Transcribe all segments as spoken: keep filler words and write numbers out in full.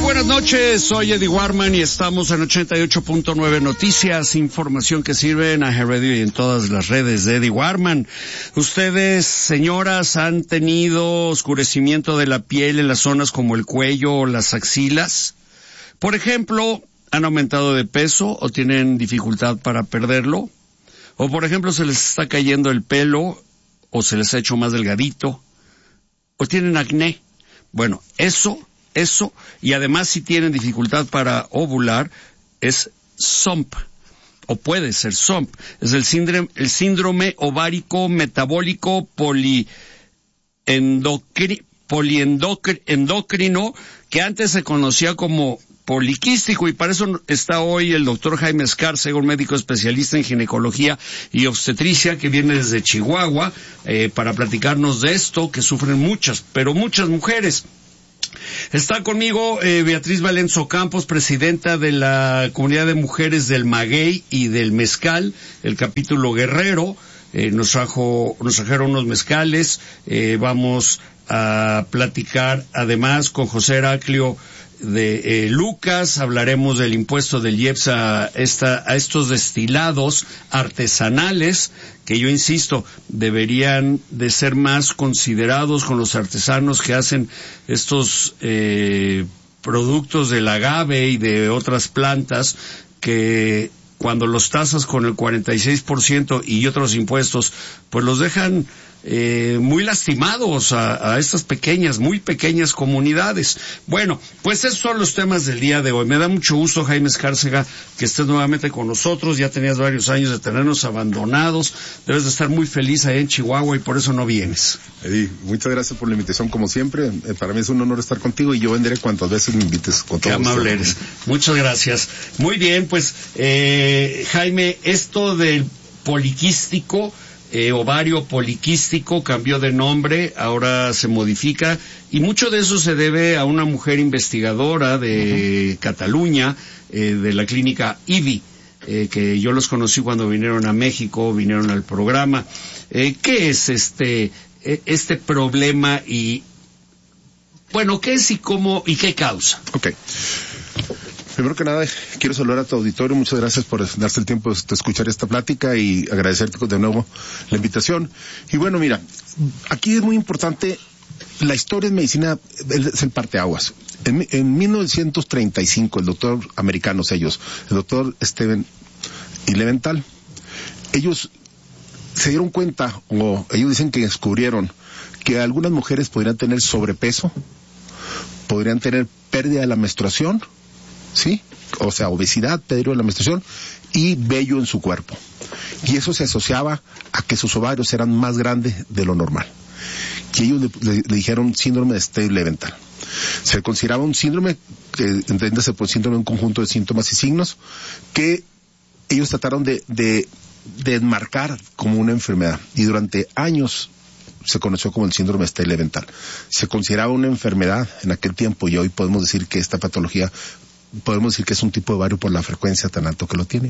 buenas noches, soy Eddie Warman y estamos en ochenta y ocho punto nueve Noticias, información que sirve en A G Radio y en todas las redes de Eddie Warman. Ustedes, señoras, han tenido oscurecimiento de la piel en las zonas como el cuello o las axilas. Por ejemplo, han aumentado de peso o tienen dificultad para perderlo. O por ejemplo, se les está cayendo el pelo o se les ha hecho más delgadito. O tienen acné. Bueno, eso... Eso, y además si tienen dificultad para ovular, es S O M P, o puede ser S O M P. Es el síndrome, el síndrome ovárico metabólico poliendocri, poliendocrino, que antes se conocía como poliquístico, y para eso está hoy el doctor Jaime Escárcega, un médico especialista en ginecología y obstetricia que viene desde Chihuahua, eh, para platicarnos de esto, que sufren muchas, pero muchas mujeres. Está conmigo eh, Beatriz Valenzo Campos, presidenta de la Comunidad de Mujeres del Maguey y del Mezcal, el capítulo Guerrero. Eh, nos trajo, nos trajeron unos mezcales. Eh, vamos a platicar además con José Heraclio de eh, Lucas. Hablaremos del impuesto del I E P S a, esta, a estos destilados artesanales, que yo insisto, deberían de ser más considerados con los artesanos que hacen estos eh, productos del agave y de otras plantas, que cuando los tasas con el cuarenta y seis por ciento y otros impuestos, pues los dejan eh, muy lastimados a, a estas pequeñas, muy pequeñas comunidades. Bueno, pues esos son los temas del día de hoy. Me da mucho gusto, Jaime Escárcega, que estés nuevamente con nosotros. Ya tenías varios años de tenernos abandonados. Debes de estar muy feliz ahí en Chihuahua y por eso no vienes. Eddie, muchas gracias por la invitación, como siempre. Eh, para mí es un honor estar contigo y yo vendré cuantas veces me invites. Con Qué amable eres. Muchas gracias. Muy bien, pues, eh, Jaime, esto del poliquístico, Eh, ovario poliquístico, cambió de nombre, ahora se modifica, y mucho de eso se debe a una mujer investigadora de uh-huh. Cataluña, eh, de la clínica I V I, eh, que yo los conocí cuando vinieron a México, vinieron al programa. Eh, ¿Qué es este, eh, este problema y, bueno, qué es y cómo y qué causa? Okay. Primero que nada, quiero saludar a tu auditorio. Muchas gracias por darse el tiempo de escuchar esta plática y agradecerte de nuevo la invitación. Y bueno, mira, aquí es muy importante, la historia en medicina es el parteaguas. En, en mil novecientos treinta y cinco, el doctor, americanos ellos, el doctor Steven y Leventhal, ellos se dieron cuenta, o ellos dicen que descubrieron, que algunas mujeres podrían tener sobrepeso, podrían tener pérdida de la menstruación, ¿sí? O sea, obesidad, pérdida de la menstruación y vello en su cuerpo. Y eso se asociaba a que sus ovarios eran más grandes de lo normal. Y ellos le, le, le dijeron síndrome de Steven-Leventhal. Se consideraba un síndrome, que entiéndase por síndrome, un conjunto de síntomas y signos, que ellos trataron de, de, de enmarcar como una enfermedad. Y durante años se conoció como el síndrome de Steven-Leventhal. Se consideraba una enfermedad en aquel tiempo, y hoy podemos decir que esta patología, podemos decir que es un tipo de ovario por la frecuencia tan alto que lo tiene.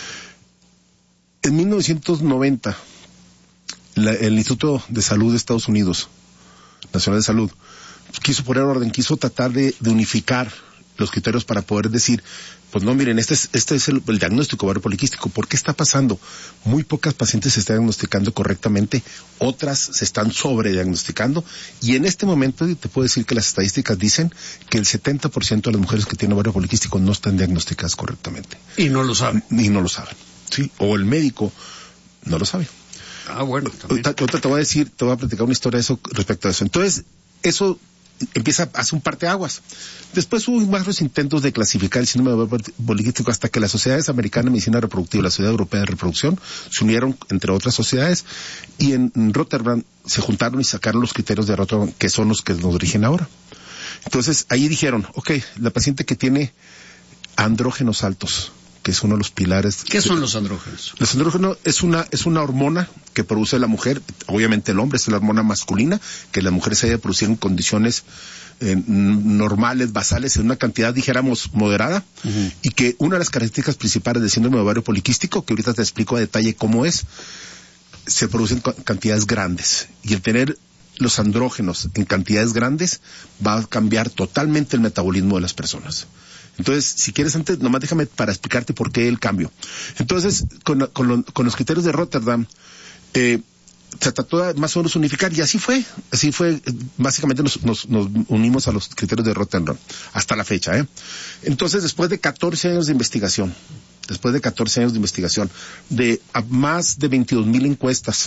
En mil novecientos noventa, la, el Instituto de Salud de Estados Unidos, Nacional de Salud, quiso poner orden, quiso tratar de, de unificar los criterios para poder decir, pues no, miren, este es, este es el, el diagnóstico ovario poliquístico. ¿Por qué está pasando? Muy pocas pacientes se están diagnosticando correctamente, otras se están sobrediagnosticando, y en este momento te puedo decir que las estadísticas dicen que el setenta por ciento de las mujeres que tienen ovario poliquístico no están diagnosticadas correctamente. Y no lo saben. Y no lo saben, ¿sí? O el médico no lo sabe. Ah, bueno, también. Ahorita te voy a decir, te voy a platicar una historia de eso, respecto a eso. Entonces, eso empieza a hacer un parteaguas. Después hubo varios intentos de clasificar el síndrome de ovario poliquístico hasta que las sociedades americanas de medicina reproductiva y la Sociedad Europea de Reproducción se unieron, entre otras sociedades, y en Rotterdam se juntaron y sacaron los criterios de Rotterdam, que son los que nos rigen ahora. Entonces, ahí dijeron, ok, la paciente que tiene andrógenos altos, que es uno de los pilares. ¿Qué son los andrógenos? Los andrógenos es una es una hormona que produce la mujer, obviamente el hombre es la hormona masculina, que la mujer se debe producir en condiciones eh, normales, basales, en una cantidad, dijéramos, moderada, uh-huh. Y que una de las características principales del síndrome de ovario poliquístico, que ahorita te explico a detalle cómo es, se producen cantidades grandes, y el tener los andrógenos en cantidades grandes, va a cambiar totalmente el metabolismo de las personas. Entonces, si quieres antes, nomás déjame para explicarte por qué el cambio. Entonces, con, con, lo, con los criterios de Rotterdam, eh, se trató de más o menos unificar, y así fue, así fue, básicamente nos, nos, nos unimos a los criterios de Rotterdam, hasta la fecha, ¿eh? Entonces, después de catorce años de investigación, después de catorce años de investigación, de a más de veintidós mil encuestas,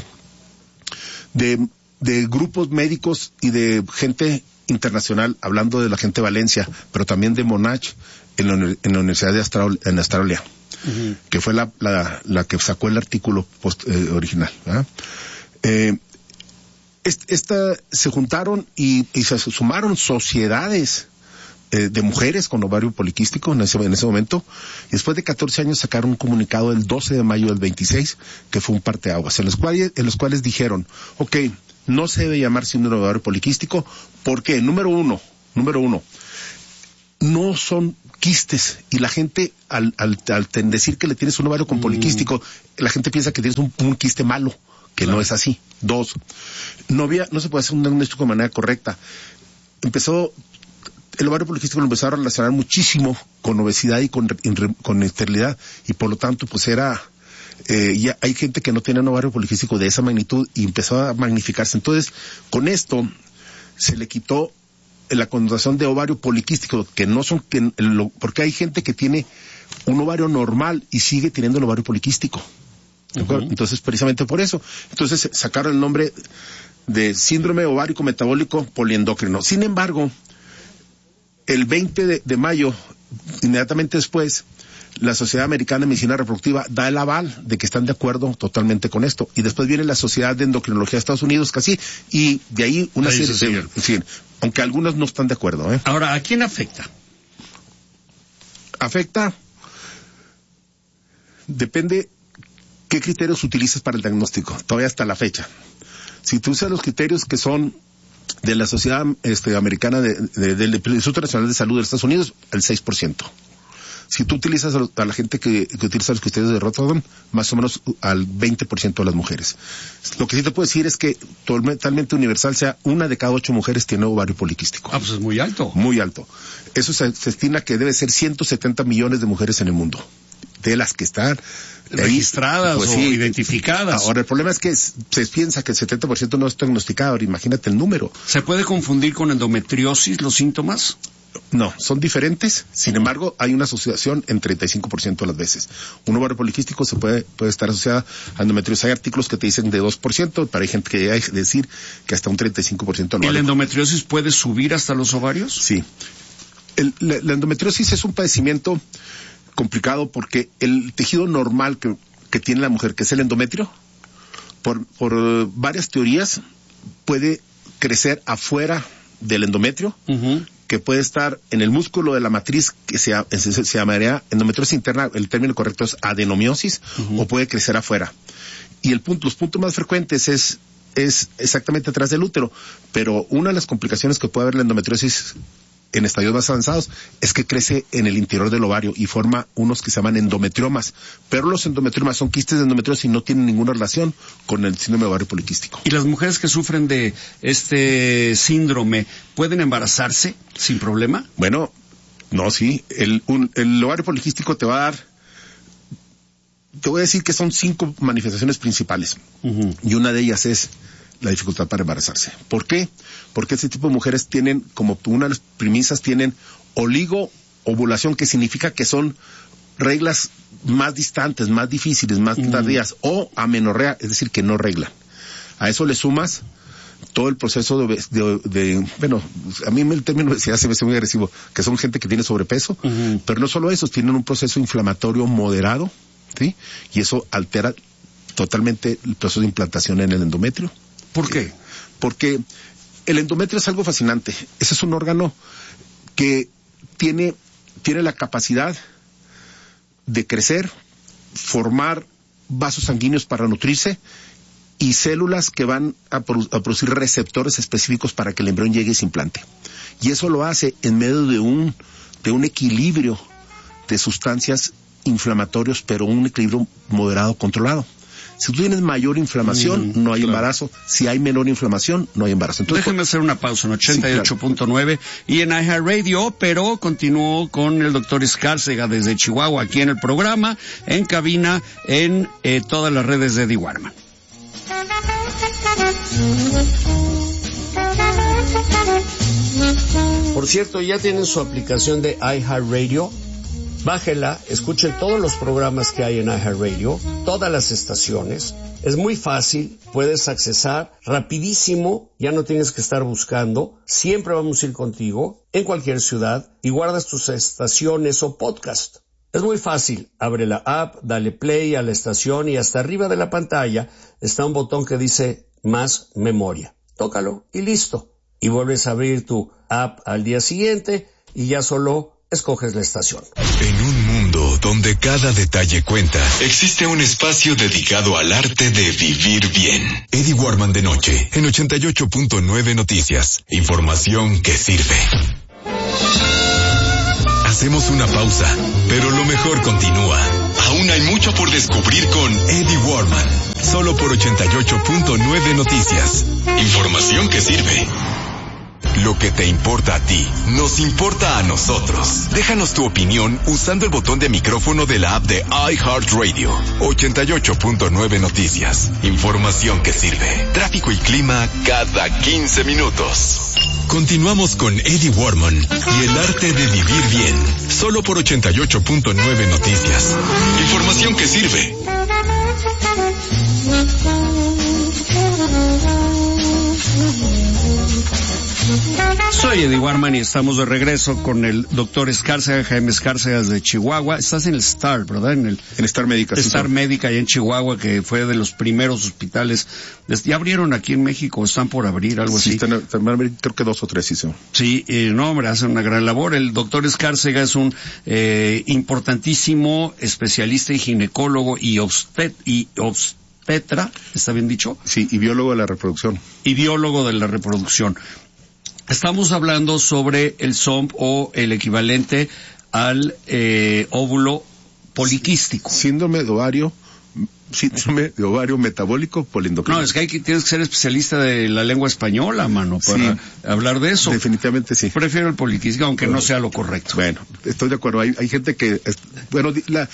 de, de grupos médicos y de gente internacional, hablando de la gente de Valencia, pero también de Monash, en la, en la Universidad de Austral, en Australia, uh-huh. que fue la, la, la que sacó el artículo post, eh, original, ¿verdad? Eh, esta, se juntaron y, y se sumaron sociedades eh, de mujeres con ovario poliquístico en ese, en ese momento, y después de catorce años sacaron un comunicado el doce de mayo del veintiséis, que fue un parteaguas, en los cuales, en los cuales dijeron, ok, no se debe llamar síndrome de ovario poliquístico, porque, número uno, número uno, no son quistes, y la gente, al, al, al decir que le tienes un ovario con poliquístico, mm. la gente piensa que tienes un, un quiste malo, que claro. no es así. Dos, no había, no se puede hacer un diagnóstico de manera correcta. Empezó, el ovario poliquístico lo empezaron a relacionar muchísimo con obesidad y con, con esterilidad, y por lo tanto, pues era... Eh, ya hay gente que no tiene un ovario poliquístico de esa magnitud y empezó a magnificarse. Entonces, con esto se le quitó la connotación de ovario poliquístico, que no son, que, lo, porque hay gente que tiene un ovario normal y sigue teniendo el ovario poliquístico. Uh-huh. Entonces, precisamente por eso. Entonces, sacaron el nombre de síndrome ovárico metabólico poliendocrino. Sin embargo, el veinte de, de mayo, inmediatamente después, la Sociedad Americana de Medicina Reproductiva da el aval de que están de acuerdo totalmente con esto. Y después viene la Sociedad de Endocrinología de Estados Unidos, casi, y de ahí una ahí serie de... Sí, aunque algunos no están de acuerdo, ¿eh? Ahora, ¿a quién afecta? Afecta... Depende qué criterios utilizas para el diagnóstico, todavía hasta la fecha. Si tú usas los criterios que son de la Sociedad este, Americana de, de, del Instituto Nacional de Salud de Estados Unidos, el seis por ciento. Si tú utilizas a, a la gente que, que utiliza los criterios de Rotterdam, más o menos al veinte por ciento de las mujeres. Lo que sí te puedo decir es que totalmente universal, sea una de cada ocho mujeres tiene ovario poliquístico. Ah, pues es muy alto. Muy alto. Eso se, se estima que debe ser ciento setenta millones de mujeres en el mundo, de las que están registradas pues, o sí, identificadas. Ahora, el problema es que es, se piensa que el setenta por ciento no está diagnosticado. Ahora, imagínate el número. ¿Se puede confundir con endometriosis los síntomas? No, son diferentes. Sin embargo, hay una asociación en treinta y cinco por ciento de las veces. Un ovario poliquístico se puede, puede estar asociado a endometriosis. Hay artículos que te dicen de dos por ciento, pero hay gente que llega a decir que hasta un treinta y cinco por ciento. ¿Y la endometriosis puede subir hasta los ovarios? Sí. El, la, la endometriosis es un padecimiento complicado porque el tejido normal que, que tiene la mujer, que es el endometrio, por, por uh, varias teorías, puede crecer afuera del endometrio, uh-huh. que puede estar en el músculo de la matriz, que se, se, se llamaría endometriosis interna, el término correcto es adenomiosis, uh-huh. o puede crecer afuera. Y el punto, los puntos más frecuentes es, es exactamente atrás del útero, pero una de las complicaciones que puede haber la endometriosis en estadios más avanzados es que crece en el interior del ovario y forma unos que se llaman endometriomas, pero los endometriomas son quistes de endometriosis y no tienen ninguna relación con el síndrome de ovario poliquístico. ¿Y las mujeres que sufren de este síndrome pueden embarazarse sin problema? Bueno, no, sí, el, un, el ovario poliquístico te va a dar, te voy a decir que son cinco manifestaciones principales, uh-huh. y una de ellas es la dificultad para embarazarse. ¿Por qué? Porque este tipo de mujeres tienen, como una de las premisas, tienen oligoovulación, que significa que son reglas más distantes, más difíciles, más mm. tardías, o amenorrea, es decir, que no reglan. A eso le sumas todo el proceso de, de, de bueno, a mí el término de obesidad se me hace muy agresivo, que son gente que tiene sobrepeso, uh-huh. pero no solo eso, tienen un proceso inflamatorio moderado, ¿sí? Y eso altera totalmente el proceso de implantación en el endometrio. ¿Por qué? Porque el endometrio es algo fascinante. Ese es un órgano que tiene, tiene la capacidad de crecer, formar vasos sanguíneos para nutrirse y células que van a, produ- a producir receptores específicos para que el embrión llegue y se implante. Y eso lo hace en medio de un, de un equilibrio de sustancias inflamatorios, pero un equilibrio moderado, controlado. Si tú tienes mayor inflamación, mm, no hay claro. embarazo. Si hay menor inflamación, no hay embarazo. Entonces, déjeme hacer una pausa en ochenta y ocho punto nueve sí, claro. y en iHeartRadio, pero continúo con el doctor Escárcega desde Chihuahua, aquí en el programa, en cabina, en eh, todas las redes de Eddie Warman. Por cierto, ya tienen su aplicación de iHeartRadio. Bájela, escuchen todos los programas que hay en iHeartRadio, todas las estaciones. Es muy fácil, puedes accesar rapidísimo, ya no tienes que estar buscando. Siempre vamos a ir contigo, en cualquier ciudad, y guardas tus estaciones o podcast. Es muy fácil, abre la app, dale play a la estación y hasta arriba de la pantalla está un botón que dice más memoria. Tócalo y listo. Y vuelves a abrir tu app al día siguiente y ya solo escoges la estación. En un mundo donde cada detalle cuenta, existe un espacio dedicado al arte de vivir bien. Eddie Warman de noche, en ochenta y ocho punto nueve Noticias. Información que sirve. Hacemos una pausa, pero lo mejor continúa. Aún hay mucho por descubrir con Eddie Warman. Solo por ochenta y ocho punto nueve Noticias. Información que sirve. Lo que te importa a ti, nos importa a nosotros. Déjanos tu opinión usando el botón de micrófono de la app de iHeartRadio. ochenta y ocho punto nueve Noticias. Información que sirve. Tráfico y clima cada quince minutos. Continuamos con Eddie Warman y el arte de vivir bien. Solo por ochenta y ocho punto nueve Noticias. Información que sirve. Soy Eddie Warman y estamos de regreso con el doctor Escárcega, Jaime Escárcega de Chihuahua. Estás en el Star, ¿verdad? En el en Star Médica. Star sí, Médica allá en Chihuahua, que fue de los primeros hospitales. Ya abrieron aquí en México, están por abrir, algo sí, así. Están, están, creo que dos o tres, sí. Sí, sí eh, no, hombre, hacen una gran labor. El doctor Escárcega es un eh, importantísimo especialista y ginecólogo y obstet y obstetra, ¿está bien dicho? Sí, y biólogo de la reproducción. Y biólogo de la reproducción. Estamos hablando sobre el S O M P o el equivalente al eh, óvulo poliquístico. Síndrome de ovario, síndrome de ovario metabólico poliendocrino. No, es que hay que, tienes que ser especialista de la lengua española, mano, para sí, hablar de eso. Definitivamente sí. Prefiero el poliquístico, aunque bueno, no sea lo correcto. Bueno, estoy de acuerdo. Hay, hay gente que, bueno, la,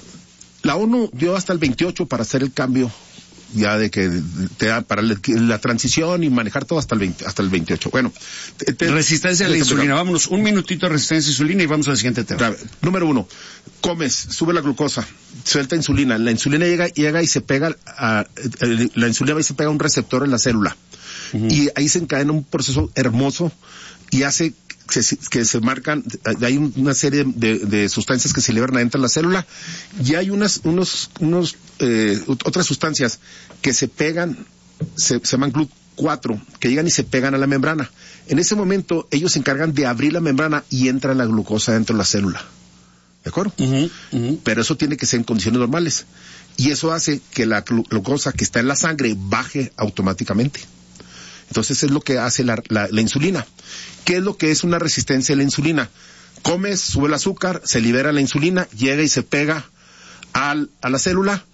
la ONU dio hasta el veintiocho para hacer el cambio ya de que te da para la, la transición y manejar todo hasta el veinte, hasta el veintiocho. Bueno, te, te, resistencia a la insulina. Vámonos, un minutito de resistencia a la insulina y vamos al siguiente tema. Número uno, comes, sube la glucosa, suelta insulina. La insulina llega, llega y se pega a, la insulina va y se pega a un receptor en la célula. Uh-huh. Y ahí se encadena un proceso hermoso y hace que se, que se marcan, hay una serie de, de sustancias que se liberan adentro de la célula y hay unas, unos, unos, eh, otras sustancias que se pegan, se, se llaman glut cuatro, que llegan y se pegan a la membrana. En ese momento ellos se encargan de abrir la membrana y entra la glucosa dentro de la célula. ¿De acuerdo? Uh-huh, uh-huh. Pero eso tiene que ser en condiciones normales. Y eso hace que la glucosa que está en la sangre baje automáticamente. Entonces es lo que hace la, la, la insulina. ¿Qué es lo que es una resistencia a la insulina? Comes, sube el azúcar, se libera la insulina, llega y se pega al, a la célula,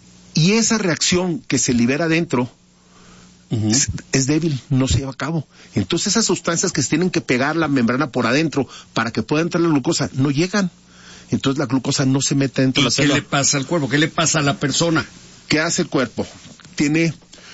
y esa reacción que se libera dentro uh-huh. es, es débil, no se lleva a cabo. Entonces esas sustancias que se tienen que pegar la membrana por adentro para que pueda entrar la glucosa, no llegan. Entonces la glucosa no se mete dentro de la célula. ¿Y qué le pasa al cuerpo? ¿Qué le pasa a la persona? ¿Qué hace el cuerpo? Tiene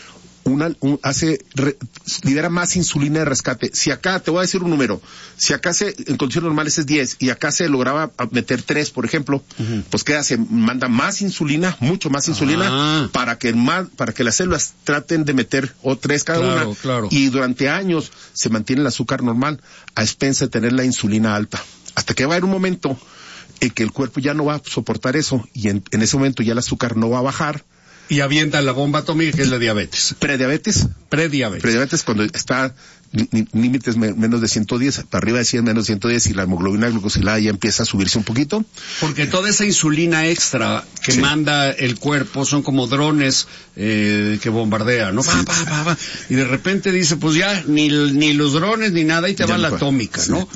una, un, hace, re, libera más insulina de rescate. Si acá, te voy a decir un número, si acá se, en condiciones normales es diez, y acá se lograba meter tres, por ejemplo, uh-huh. pues ¿qué hace? Manda más insulina, mucho más insulina, ah. para que más, para que las células traten de meter o tres cada claro, una, claro. y durante años se mantiene el azúcar normal, a expensa de tener la insulina alta. Hasta que va a haber un momento en que el cuerpo ya no va a soportar eso, y en, en ese momento ya el azúcar no va a bajar, y avienta la bomba atómica, que es la diabetes. ¿Prediabetes? Prediabetes. Prediabetes cuando está límites me, menos de ciento diez, para arriba de cien, menos de ciento diez, y la hemoglobina glucosilada ya empieza a subirse un poquito. Porque toda esa insulina extra que sí. manda el cuerpo son como drones eh, que bombardean, ¿no? Sí. Pa, pa, pa, pa. Y de repente dice, pues ya, ni, ni los drones ni nada, y te ya va la puede. atómica, ¿no? Sí. sí.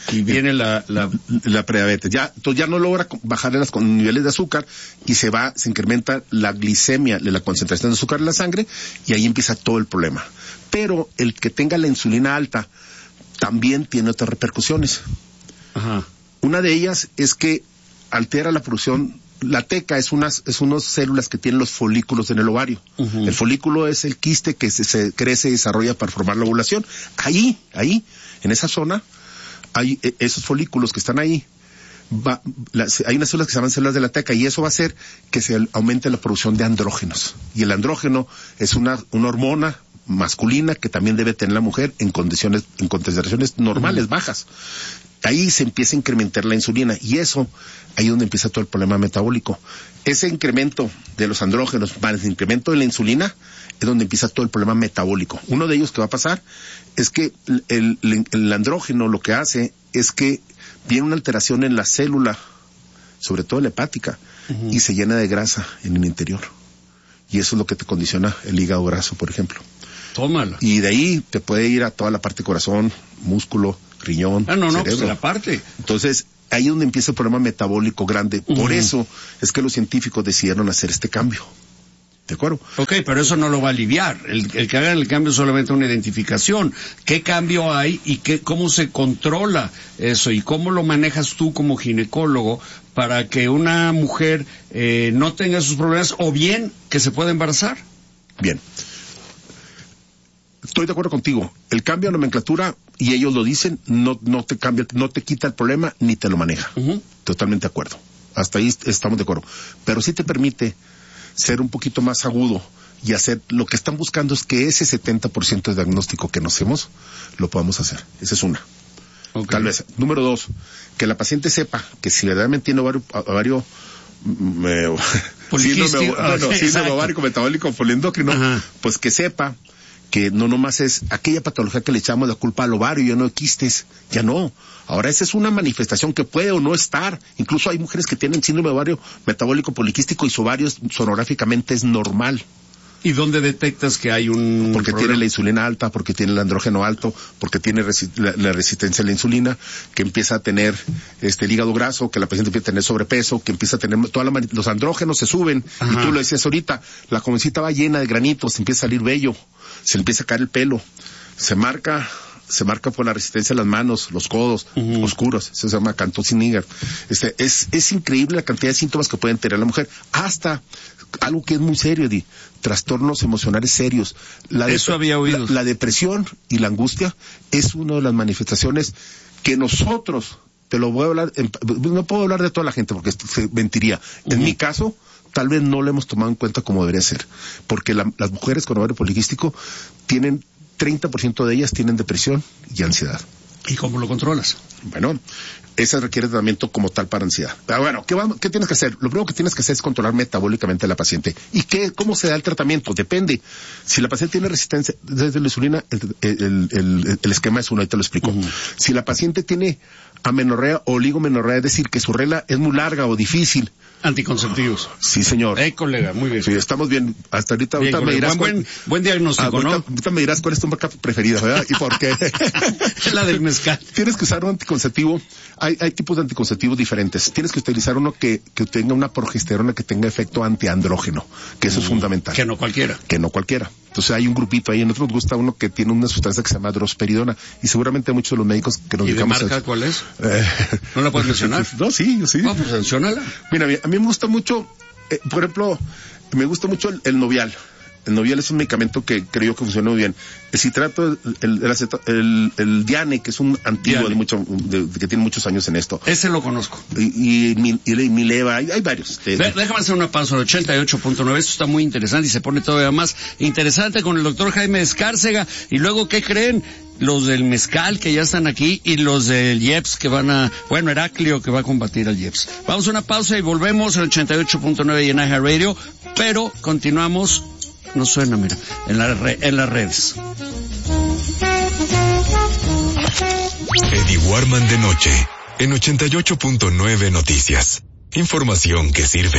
Y viene la, la... la prediabetes. Ya, entonces ya no logra bajar los niveles de azúcar y se va, se incrementa la glicemia, la concentración de azúcar en la sangre y ahí empieza todo el problema. Pero el que tenga la insulina alta también tiene otras repercusiones. Ajá. Una de ellas es que altera la producción. La teca es unas es unas células que tienen los folículos en el ovario. Uh-huh. El folículo es el quiste que se, se crece y desarrolla para formar la ovulación. Ahí, ahí, en esa zona, hay eh, esos folículos que están ahí. Va, la, hay unas células que se llaman células de la teca y eso va a hacer que se aumente la producción de andrógenos. Y el andrógeno es una, una hormona masculina que también debe tener la mujer en condiciones, en concentraciones normales, uh-huh. bajas. Ahí se empieza a incrementar la insulina y eso, ahí es donde empieza todo el problema metabólico. Ese incremento de los andrógenos más el incremento de la insulina es donde empieza todo el problema metabólico. Uno de ellos que va a pasar es que el, el, el andrógeno lo que hace es que viene una alteración en la célula, sobre todo la hepática, uh-huh. y se llena de grasa en el interior. Y eso es lo que te condiciona el hígado graso, por ejemplo. Tómala. Y de ahí te puede ir a toda la parte corazón, músculo, riñón, ah, no, no, cerebro. Pues la parte. Entonces, ahí es donde empieza el problema metabólico grande. Uh-huh. Por eso es que los científicos decidieron hacer este cambio. ¿De acuerdo? Ok, pero eso no lo va a aliviar. El, el que hagan el cambio es solamente una identificación. ¿Qué cambio hay y qué, cómo se controla eso? ¿Y cómo lo manejas tú como ginecólogo para que una mujer eh, no tenga sus problemas o bien que se pueda embarazar? Bien. Estoy de acuerdo contigo. El cambio de nomenclatura, y ellos lo dicen, no, no te cambia, no te quita el problema ni te lo maneja. Uh-huh. Totalmente de acuerdo. Hasta ahí estamos de acuerdo. Pero sí te permite ser un poquito más agudo y hacer, lo que están buscando es que ese setenta por ciento de diagnóstico que no hacemos, lo podamos hacer. Esa es una. Okay. Tal vez. Número dos, que la paciente sepa que si verdaderamente tiene ovario, ovario me, síndrome, no, no, síndrome ovárico metabólico poliendocrino, uh-huh. pues que sepa que no nomás es aquella patología que le echamos la culpa al ovario, ya no hay quistes, ya no. Ahora esa es una manifestación que puede o no estar. Incluso hay mujeres que tienen síndrome de ovario metabólico poliquístico y su ovario sonográficamente es normal. ¿Y dónde detectas que hay un Porque problema? Tiene la insulina alta, porque tiene el andrógeno alto, porque tiene resi- la, la resistencia a la insulina, que empieza a tener este el hígado graso, que la paciente empieza a tener sobrepeso, que empieza a tener toda la mani- los andrógenos se suben. Ajá. Y tú lo decías ahorita, la jovencita va llena de granitos, empieza a salir vello, se le empieza a caer el pelo, se marca se marca por la resistencia de las manos, los codos, uh-huh. oscuros, eso se llama Cantot-Siniger. Este, es, es increíble la cantidad de síntomas que pueden tener la mujer, hasta algo que es muy serio, Di, trastornos emocionales serios. La eso dep- había oído. La, la depresión y la angustia es una de las manifestaciones que nosotros, te lo voy a hablar, en, no puedo hablar de toda la gente porque se mentiría. Uh-huh. En mi caso, tal vez no lo hemos tomado en cuenta como debería ser, porque la, las mujeres con ovario poliquístico tienen treinta por ciento de ellas tienen depresión y ansiedad. ¿Y cómo lo controlas? Bueno, ese requiere tratamiento como tal para ansiedad. Pero bueno, ¿qué, va, ¿qué tienes que hacer? Lo primero que tienes que hacer es controlar metabólicamente a la paciente. ¿Y qué, cómo se da el tratamiento? Depende. Si la paciente tiene resistencia desde la insulina, el, el, el, el esquema es uno, ahí te lo explico. Uh-huh. Si la paciente tiene amenorrea o oligomenorrea, es decir, que su regla es muy larga o difícil. Anticonceptivos. Sí, señor. Eh, colega, muy bien. Sí, estamos bien. Hasta ahorita, bien, ahorita me dirás buen, cuál, buen, buen diagnóstico, ahorita, ¿no? Ahorita me dirás cuál es tu marca preferida, ¿verdad? ¿Y por qué? La del mezcal. Tienes que usar un anticonceptivo. Hay, hay tipos de anticonceptivos diferentes. Tienes que utilizar uno que, que tenga una progesterona que tenga efecto antiandrógeno, que eso mm, es fundamental. Que no cualquiera. Que no cualquiera. Entonces hay un grupito ahí. A nosotros nos gusta uno que tiene una sustancia que se llama drosperidona. Y seguramente muchos de los médicos que nos ¿Y dedicamos de marca a... cuál es? Eh... ¿No la puedes mencionar? No, sí, sí. No, pues menciónala. Mira, a mí me gusta mucho, eh, por ejemplo, me gusta mucho el, el Novial. El Novial es un medicamento que creo que funciona muy bien. El citrato, el, el, el, aceto, el, el Diane, que es un antiguo de mucho, de, de, que tiene muchos años en esto. Ese lo conozco. Y, y, y, y Mileva, hay, hay varios. De, Déjame hacer una pausa, ochenta y ocho punto nueve. Esto está muy interesante y se pone todavía más interesante con el doctor Jaime Escárcega. Y luego, ¿qué creen? Los del mezcal que ya están aquí y los del I E P S que van a, bueno, Heraclio que va a combatir al I E P S. Vamos a una pausa y volvemos al ochenta y ocho punto nueve y en Aja Radio, pero continuamos, no suena, mira, en, la re, en las redes. Eddie Warman de noche, en ochenta y ocho punto nueve Noticias. Información que sirve.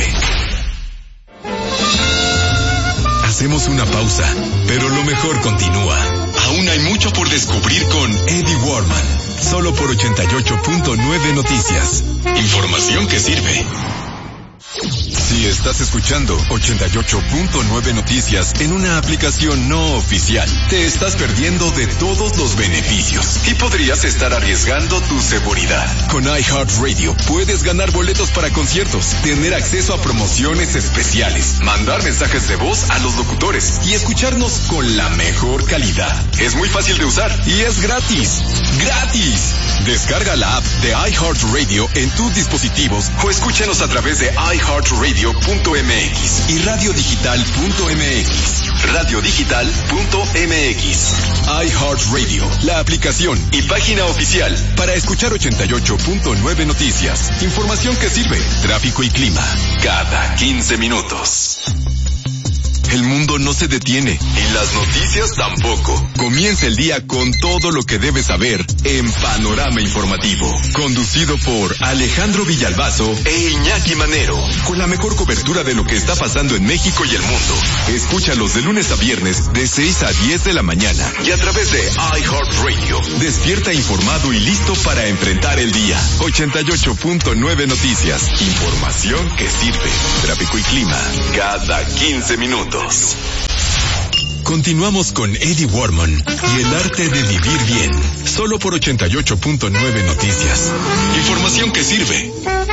Hacemos una pausa, pero lo mejor continúa. Aún hay mucho por descubrir con Eddie Warman. Solo por ochenta y ocho punto nueve Noticias. Información que sirve. Si estás escuchando ochenta y ocho punto nueve Noticias en una aplicación no oficial, te estás perdiendo de todos los beneficios y podrías estar arriesgando tu seguridad. Con iHeartRadio puedes ganar boletos para conciertos, tener acceso a promociones especiales, mandar mensajes de voz a los locutores y escucharnos con la mejor calidad. Es muy fácil de usar y es gratis. ¡Gratis! Descarga la app de iHeartRadio en tus dispositivos o escúchanos a través de iHeartRadio punto m x y radio digital punto m x. radio digital punto m x. iHeartRadio, la aplicación y página oficial para escuchar ochenta y ocho punto nueve Noticias. Información que sirve. Tráfico y clima cada quince minutos. El mundo no se detiene y las noticias tampoco. Comienza el día con todo lo que debes saber en Panorama Informativo. Conducido por Alejandro Villalbazo e Iñaki Manero. Con la mejor cobertura de lo que está pasando en México y el mundo. Escúchalos de lunes a viernes de seis a diez de la mañana. Y a través de iHeartRadio. Despierta informado y listo para enfrentar el día. ochenta y ocho punto nueve Noticias. Información que sirve. Tráfico y clima cada quince minutos. Continuamos con Eddie Warman y el arte de vivir bien. Solo por ochenta y ocho punto nueve Noticias. Información que sirve.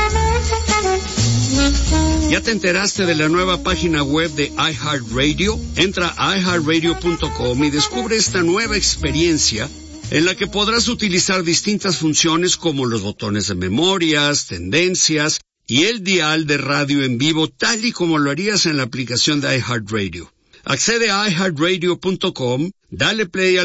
¿Ya te enteraste de la nueva página web de iHeartRadio? Entra a i heart radio punto com y descubre esta nueva experiencia en la que podrás utilizar distintas funciones como los botones de memorias, tendencias y el dial de radio en vivo, tal y como lo harías en la aplicación de iHeartRadio. Accede a i heart radio punto com, dale play al